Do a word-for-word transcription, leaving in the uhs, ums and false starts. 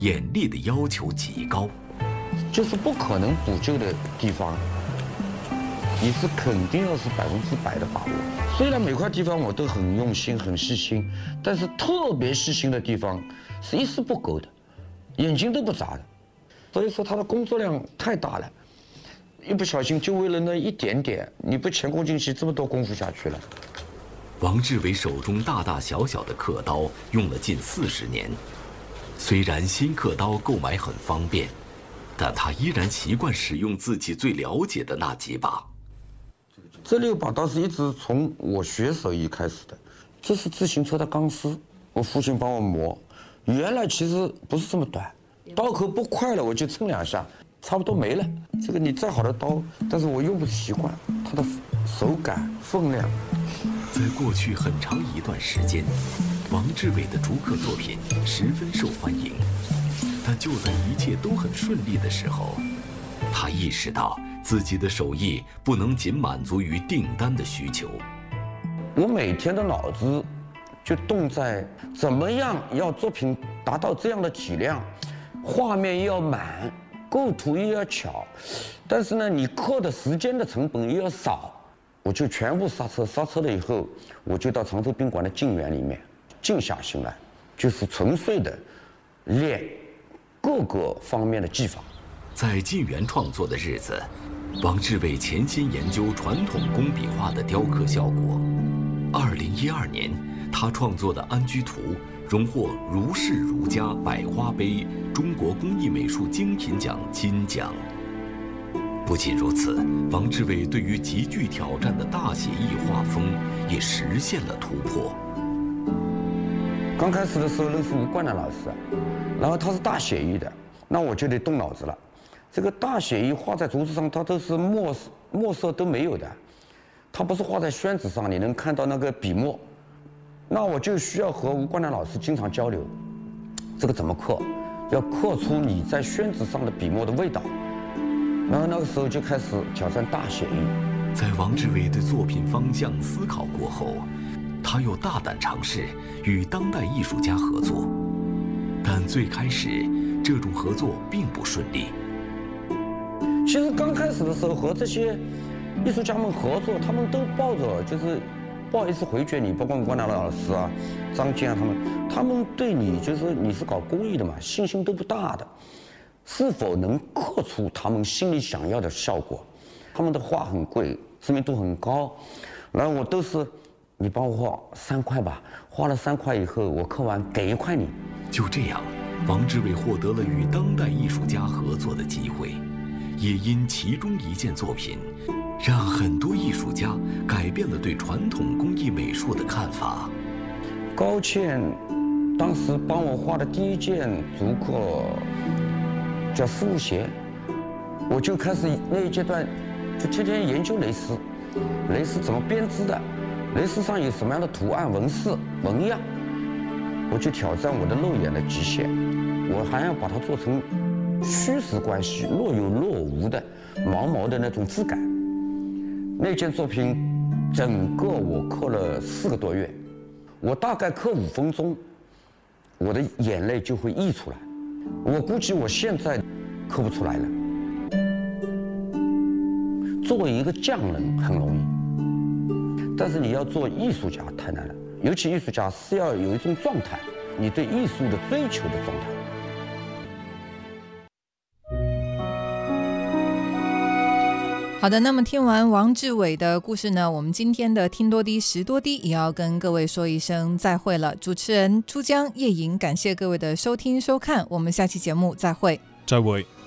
眼力的要求极高， 就是不可能补救的地方，你是肯定要是百分之百的把握。虽然每块地方我都很用心、很细心，但是特别细心的地方是一丝不苟的，眼睛都不眨的。所以说他的工作量太大了，一不小心就为了那一点点，你不前功尽弃，这么多功夫下去了。 王志伟手中大大小小的刻刀用了近四十年，虽然新刻刀购买很方便，但他依然习惯使用自己最了解的那几把。 这六把刀是一直从我学手艺开始的，这是自行车的钢丝，我父亲帮我磨，原来其实不是这么短，刀口不快了我就蹭两下，差不多没了。这个你再好的刀，但是我用不习惯，它的手感、分量。 在过去很长一段时间，王志伟的竹刻作品十分受欢迎，但就在一切都很顺利的时候，他意识到自己的手艺不能仅满足于订单的需求。 我每天的脑子就动在怎么样要作品达到这样的体量，画面又要满，构图又要巧，但是呢，你刻的时间的成本又要少。我就全部刹车，刹车了以后，我就到常州宾馆的静园里面静下心来，就是纯粹的练各个方面的技法。 在静园创作的日子，王志伟潜心研究传统工笔画的雕刻效果。二零一二年，他创作的《安居图》荣获如是如家百花杯中国工艺美术精品奖金奖。不仅如此，王志伟对于极具挑战的大写意画风也实现了突破。 刚开始的时候认识吴冠南老师，然后他是大写意的，那我就得动脑子了。这个大写意画在竹子上，它都是墨墨色都没有的，它不是画在宣纸上，你能看到那个笔墨。那我就需要和吴冠南老师经常交流，这个怎么刻，要刻出你在宣纸上的笔墨的味道。然后那个时候就开始挑战大写意。 在王志伟对作品方向思考过后，他又大胆尝试与当代艺术家合作，但最开始这种合作并不顺利。 其实刚开始的时候和这些艺术家们合作，他们都抱着就是不好意思回绝你，包括关南老师啊、张健啊他们，他们对你就是你是搞工艺的嘛，信心都不大的。是否能刻出他们心里想要的效果？他们的画很贵，知名度很高，然后我都是你帮我画三块吧，画了三块以后，我刻完给一块你。 就这样，王志伟获得了与当代艺术家合作的机会，也因其中一件作品，让很多艺术家改变了对传统工艺美术的看法。 高倩当时帮我画的第一件竹刻叫丝路鞋，我就开始那一阶段就天天研究蕾丝，蕾丝怎么编织的，蕾丝上有什么样的图案、纹饰、纹样，我就挑战我的肉眼的极限，我还要把它做成虚实关系若有若无的毛毛的那种质感。那件作品整个我刻了四个多月，我大概刻五分钟，我的眼泪就会溢出来。我估计我现在刻不出来了。作为一个匠人很容易，但是你要做艺术家太难了。尤其艺术家是要有一种状态，你对艺术的追求的状态。 好的，那么听完王志伟的故事呢，我们今天的听多滴识多滴也要跟各位说一声再会了。主持人珠江、叶莹，感谢各位的收听收看，我们下期节目再会。 再会。